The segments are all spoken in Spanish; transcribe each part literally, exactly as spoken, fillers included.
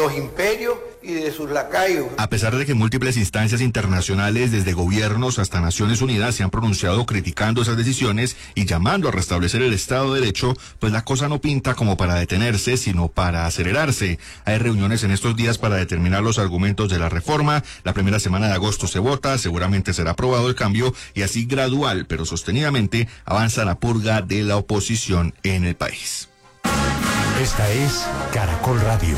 los imperios y de sus lacayos. A pesar de que múltiples instancias internacionales, desde gobiernos hasta Naciones Unidas, se han pronunciado criticando esas decisiones y llamando a restablecer el Estado de Derecho, pues la cosa no pinta como para detenerse, sino para acelerarse. Hay reuniones en estos días para determinar los argumentos de la reforma. La primera semana de agosto se vota, seguramente será aprobado el cambio y así gradual, pero sostenidamente, avanza la purga de la oposición en el país. Esta es Caracol Radio.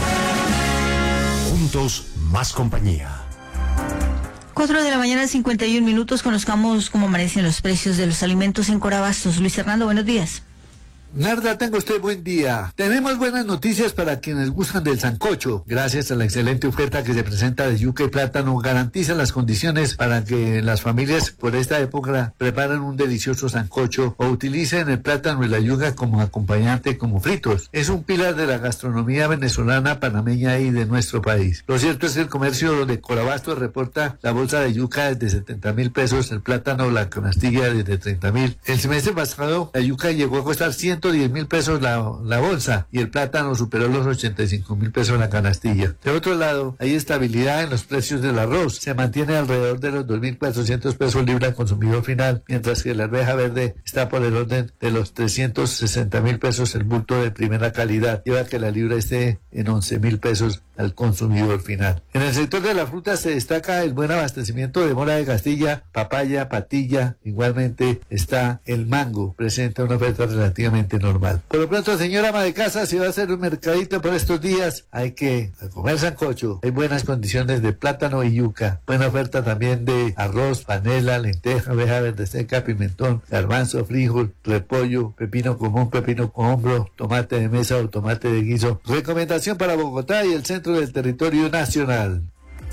Juntos, más compañía. Cuatro de la mañana, cincuenta y un minutos. Conozcamos cómo amanecen los precios de los alimentos en Corabastos. Luis Fernando, buenos días. Narda, tenga usted buen día. Tenemos buenas noticias para quienes gustan del sancocho. Gracias a la excelente oferta que se presenta de yuca y plátano, garantizan las condiciones para que las familias por esta época preparen un delicioso sancocho o utilicen el plátano y la yuca como acompañante, como fritos. Es un pilar de la gastronomía venezolana, panameña y de nuestro país. Lo cierto es que el comercio de Corabastos reporta la bolsa de yuca desde setenta mil pesos, el plátano, la canastilla desde treinta mil. El semestre pasado la yuca llegó a costar ciento diez mil pesos la, la bolsa y el plátano superó los ochenta y cinco mil pesos la canastilla. De otro lado, hay estabilidad en los precios del arroz. Se mantiene alrededor de los dos mil cuatrocientos pesos libra al consumidor final, mientras que la arveja verde está por el orden de los trescientos sesenta mil pesos el bulto de primera calidad. Lleva que la libra esté en once mil pesos al consumidor final. En el sector de la fruta se destaca el buen abastecimiento de mora de Castilla, papaya, patilla. Igualmente está el mango, presenta una oferta relativamente normal. Por lo pronto, señora ama de casa, si va a hacer un mercadito por estos días, hay que comer sancocho. Hay buenas condiciones de plátano y yuca. Buena oferta también de arroz, panela, lenteja, abeja verde seca, pimentón, garbanzo, frijol, repollo, pepino común, pepino con hombro, tomate de mesa o tomate de guiso. Recomendación para Bogotá y el centro del territorio nacional.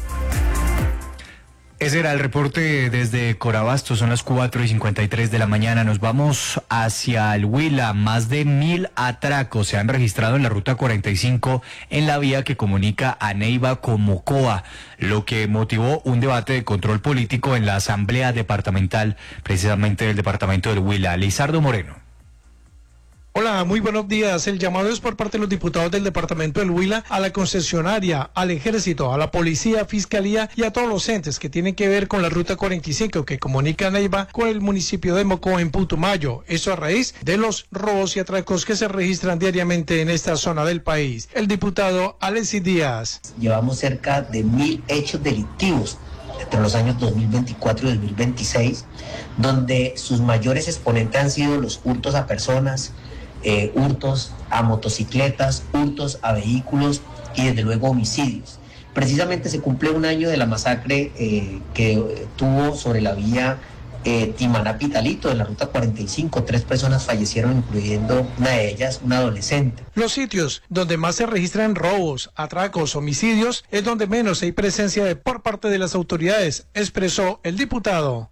Ese era el reporte desde Corabastos. Son las cuatro y cincuenta y tres de la mañana. Nos vamos hacia el Huila. Más de mil atracos se han registrado en la ruta cuarenta y cinco en la vía que comunica a Neiva con Mocoa, lo que motivó un debate de control político en la Asamblea Departamental, precisamente del departamento del Huila. Lizardo Moreno. Hola, muy buenos días. El llamado es por parte de los diputados del departamento del Huila a la concesionaria, al ejército, a la policía, fiscalía y a todos los entes que tienen que ver con la ruta cuarenta y cinco que comunica a Neiva con el municipio de Mocoa en Putumayo. Eso a raíz de los robos y atracos que se registran diariamente en esta zona del país. El diputado Alexis Díaz. Llevamos cerca de mil hechos delictivos entre los años dos mil veinticuatro y dos mil veintiséis, donde sus mayores exponentes han sido los hurtos a personas, Eh, hurtos a motocicletas, hurtos a vehículos y desde luego homicidios. Precisamente se cumple un año de la masacre eh, que eh, tuvo sobre la vía eh, Timaná-Pitalito de la ruta cuarenta y cinco. Tres personas fallecieron, incluyendo una de ellas, una adolescente. Los sitios donde más se registran robos, atracos, homicidios es donde menos hay presencia de, por parte de las autoridades, expresó el diputado.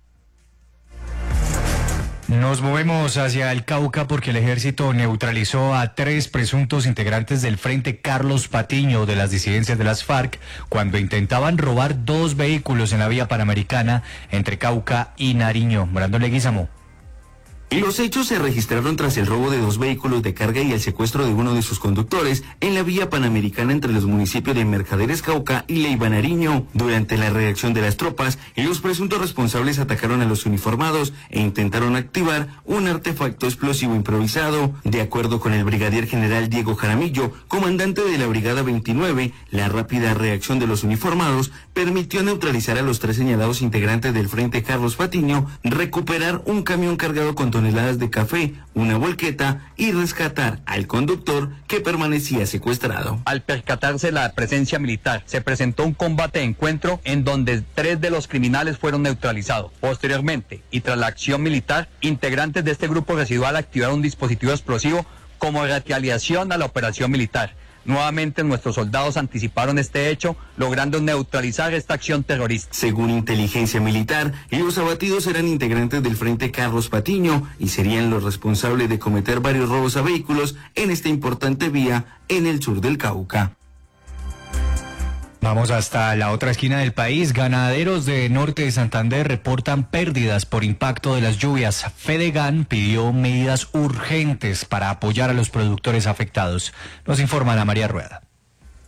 Nos movemos hacia el Cauca porque el ejército neutralizó a tres presuntos integrantes del Frente Carlos Patiño de las disidencias de las FARC cuando intentaban robar dos vehículos en la vía panamericana entre Cauca y Nariño. Brandon Leguizamo. Los hechos se registraron tras el robo de dos vehículos de carga y el secuestro de uno de sus conductores en la vía panamericana entre los municipios de Mercaderes Cauca y Leiva Nariño. Durante la reacción de las tropas, los presuntos responsables atacaron a los uniformados e intentaron activar un artefacto explosivo improvisado. De acuerdo con el brigadier general Diego Jaramillo, comandante de la Brigada veintinueve, la rápida reacción de los uniformados permitió neutralizar a los tres señalados integrantes del Frente Carlos Patiño, recuperar un camión cargado con toneladas de café, una volqueta y rescatar al conductor que permanecía secuestrado. Al percatarse la presencia militar, se presentó un combate de encuentro en donde tres de los criminales fueron neutralizados. Posteriormente, y tras la acción militar, integrantes de este grupo residual activaron un dispositivo explosivo como retaliación a la operación militar. Nuevamente nuestros soldados anticiparon este hecho, logrando neutralizar esta acción terrorista. Según inteligencia militar, los abatidos eran integrantes del Frente Carlos Patiño y serían los responsables de cometer varios robos a vehículos en esta importante vía en el sur del Cauca. Vamos hasta la otra esquina del país. Ganaderos de Norte de Santander reportan pérdidas por impacto de las lluvias. Fedegan pidió medidas urgentes para apoyar a los productores afectados. Nos informa Ana María Rueda.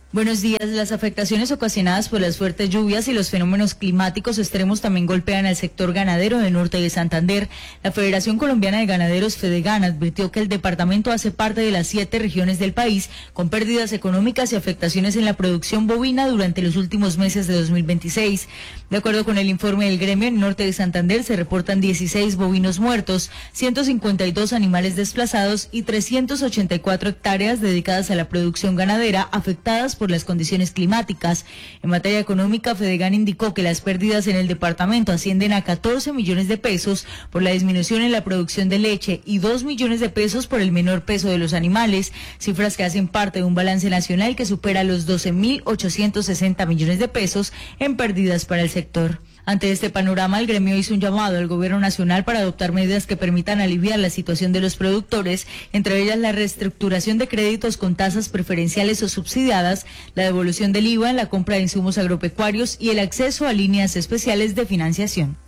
Buenos días. Las afectaciones ocasionadas por las fuertes lluvias y los fenómenos climáticos extremos también golpean al sector ganadero del norte de Santander. La Federación Colombiana de Ganaderos, Fedegan, advirtió que el departamento hace parte de las siete regiones del país con pérdidas económicas y afectaciones en la producción bovina durante los últimos meses de dos mil veintiséis. De acuerdo con el informe del gremio, en el norte de Santander se reportan dieciséis bovinos muertos, ciento cincuenta y dos animales desplazados y trescientas ochenta y cuatro hectáreas dedicadas a la producción ganadera afectadas por las condiciones climáticas. En materia económica, Fedegan indicó que las pérdidas en el departamento ascienden a catorce millones de pesos por la disminución en la producción de leche y dos millones de pesos por el menor peso de los animales, cifras que hacen parte de un balance nacional que supera los doce mil ochocientos sesenta millones de pesos en pérdidas para el sector. Ante este panorama, el gremio hizo un llamado al gobierno nacional para adoptar medidas que permitan aliviar la situación de los productores, entre ellas la reestructuración de créditos con tasas preferenciales o subsidiadas, la devolución del I V A en la compra de insumos agropecuarios y el acceso a líneas especiales de financiación.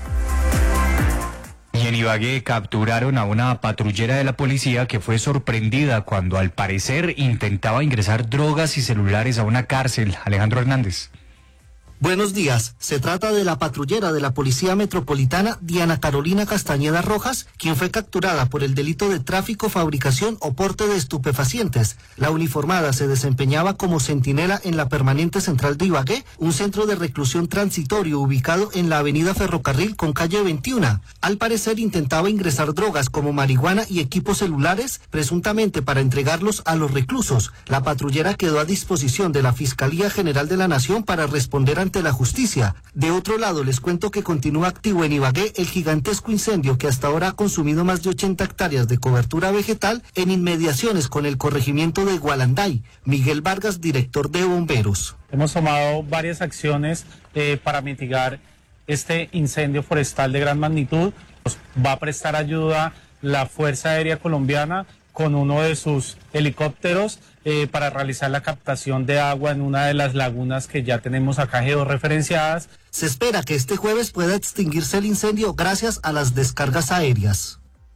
Y en Ibagué capturaron a una patrullera de la policía que fue sorprendida cuando al parecer intentaba ingresar drogas y celulares a una cárcel. Alejandro Hernández. Buenos días. Se trata de la patrullera de la Policía Metropolitana, Diana Carolina Castañeda Rojas, quien fue capturada por el delito de tráfico, fabricación o porte de estupefacientes. La uniformada se desempeñaba como centinela en la Permanente Central de Ibagué, un centro de reclusión transitorio ubicado en la avenida Ferrocarril con calle veintiuno. Al parecer intentaba ingresar drogas como marihuana y equipos celulares, presuntamente para entregarlos a los reclusos. La patrullera quedó a disposición de la Fiscalía General de la Nación para responder ante la justicia. De otro lado, les cuento que continúa activo en Ibagué el gigantesco incendio que hasta ahora ha consumido más de ochenta hectáreas de cobertura vegetal en inmediaciones con el corregimiento de Gualanday. Miguel Vargas, director de Bomberos. Hemos tomado varias acciones eh, para mitigar este incendio forestal de gran magnitud. Nos va a prestar ayuda la Fuerza Aérea Colombiana con uno de sus helicópteros eh, para realizar la captación de agua en una de las lagunas que ya tenemos acá georreferenciadas. Se espera que este jueves pueda extinguirse el incendio gracias a las descargas aéreas.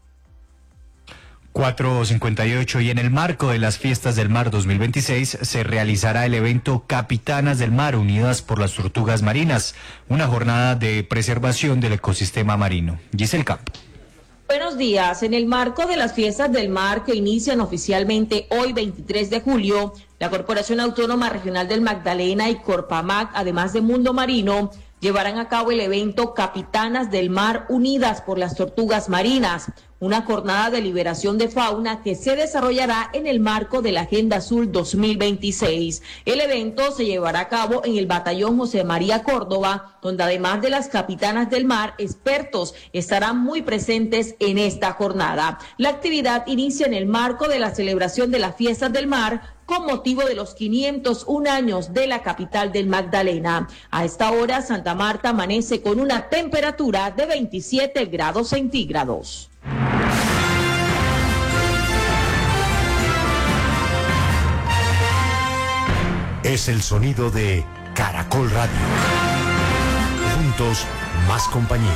cuatro cincuenta y ocho y en el marco de las Fiestas del Mar dos mil veintiséis se realizará el evento Capitanas del Mar Unidas por las Tortugas Marinas, una jornada de preservación del ecosistema marino. Giselle Camp. Buenos días. En el marco de las Fiestas del Mar que inician oficialmente hoy veintitrés de julio, la Corporación Autónoma Regional del Magdalena y Corpamac, además de Mundo Marino, llevarán a cabo el evento Capitanas del Mar Unidas por las Tortugas Marinas, una jornada de liberación de fauna que se desarrollará en el marco de la Agenda Azul dos mil veintiséis. El evento se llevará a cabo en el Batallón José María Córdoba, donde además de las capitanas del mar, expertos estarán muy presentes en esta jornada. La actividad inicia en el marco de la celebración de las Fiestas del Mar, con motivo de los quinientos un años de la capital del Magdalena. A esta hora, Santa Marta amanece con una temperatura de veintisiete grados centígrados. Es el sonido de Caracol Radio. Juntos, más compañía.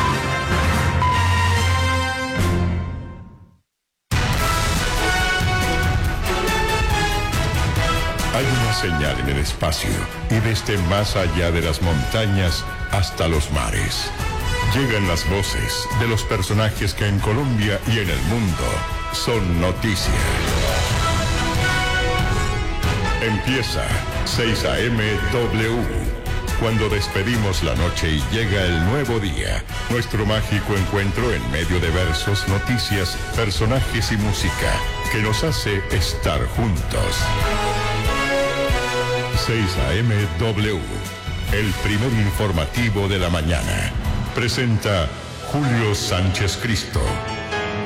Hay una señal en el espacio y desde más allá de las montañas hasta los mares. Llegan las voces de los personajes que en Colombia y en el mundo son noticia. Empieza seis A M W. Cuando despedimos la noche y llega el nuevo día, nuestro mágico encuentro en medio de versos, noticias, personajes y música que nos hace estar juntos. seis A M W, el primer informativo de la mañana. Presenta Julio Sánchez Cristo.